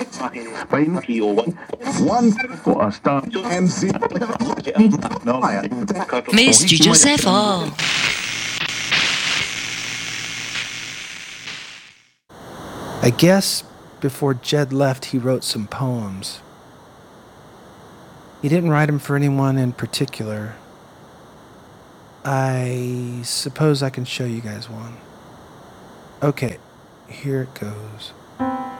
Mais Studio CFA. I guess before Jed left, he wrote some poems. He didn't write them for anyone in particular. I suppose I can show you guys one. Okay, here it goes.